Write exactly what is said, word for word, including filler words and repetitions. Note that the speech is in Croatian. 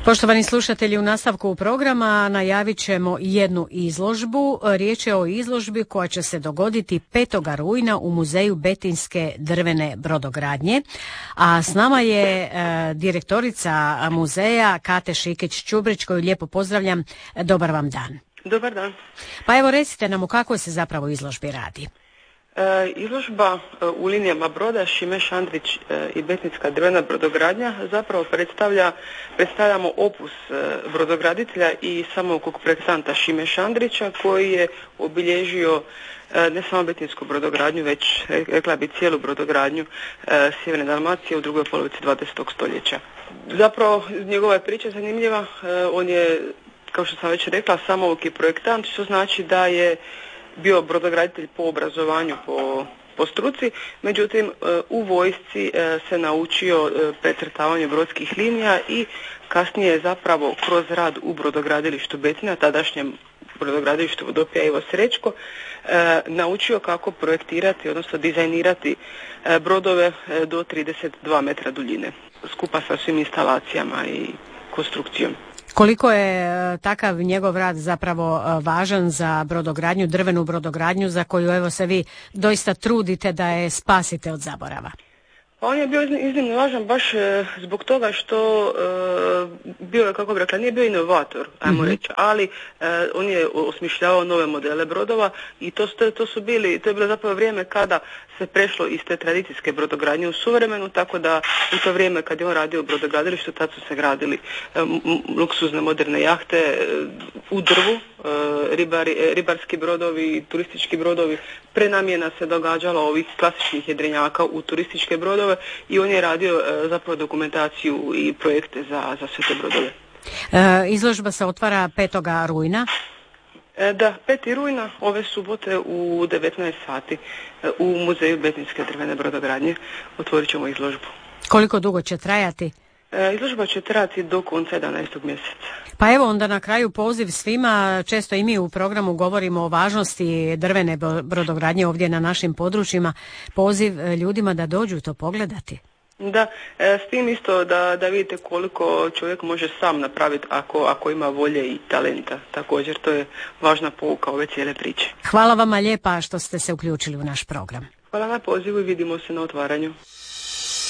Poštovani slušatelji, u nastavku programa najavit ćemo jednu izložbu. Riječ je o izložbi koja će se dogoditi petoga rujna u Muzeju Betinske drvene brodogradnje. A s nama je e, direktorica muzeja Kate Šikić-Čubrić, koju lijepo pozdravljam. Dobar vam dan. Dobar dan. Pa evo recite nam o kakvoj se zapravo izložbi radi. E, izložba e, u linijama broda Šime Šandrić e, i Betinska drvena brodogradnja zapravo predstavlja, predstavljamo opus e, brodograditelja i samog projektanta Šime Šandrića, koji je obilježio e, ne samo betinsku brodogradnju, već rekla bi cijelu brodogradnju e, Sjeverne Dalmacije u drugoj polovici dvadesetog stoljeća. Zapravo njegova je priča zanimljiva, e, on je, kao što sam već rekla, samouki projektant, što znači da je bio brodograditelj po obrazovanju, po, po struci, međutim u vojsci se naučio precrtavanje brodskih linija i kasnije zapravo kroz rad u brodogradilištu Betina, tadašnjem brodogradilištu Vodopija Ivo Srećko, naučio kako projektirati, odnosno dizajnirati brodove do trideset dva metra duljine, skupa sa svim instalacijama i konstrukcijom. Koliko je takav njegov rad zapravo važan za brodogradnju, drvenu brodogradnju, za koju evo se vi doista trudite da je spasite od zaborava? On je bio iznimno važan baš e, zbog toga što e, bio je, kako bi rekla, nije bio inovator, ajmo mm-hmm. reći, ali e, on je osmišljavao nove modele brodova i to, to su bili, to je bilo zapravo vrijeme kada se prešlo iz te tradicijske brodogradnje u suvremenu, tako da u to vrijeme kad je on radio u brodogradilištu, tad su se gradili e, m, luksuzne moderne jahte e, u drvu, e, ribari, e, ribarski brodovi, turistički brodovi, prenamjena se događala ovih klasičnih jedrenjaka u turističke brodove i on je radio e, zapravo dokumentaciju i projekte za, za sve te brodove. E, izložba se otvara petoga rujna. E, da, peti rujna ove subote u devetnaest sati e, u Muzeju Betinske drvene brodogradnje otvorit ćemo izložbu. Koliko dugo će trajati? E, izložba će trajati do konca jedanaestog mjeseca. Pa evo onda na kraju poziv svima, često i mi u programu govorimo o važnosti drvene brodogradnje ovdje na našim područjima, poziv ljudima da dođu to pogledati. Da, e, s tim isto da, da vidite koliko čovjek može sam napraviti ako, ako ima volje i talenta. Također to je važna pouka ove cijele priče. Hvala vama lijepa što ste se uključili u naš program. Hvala na pozivu i vidimo se na otvaranju.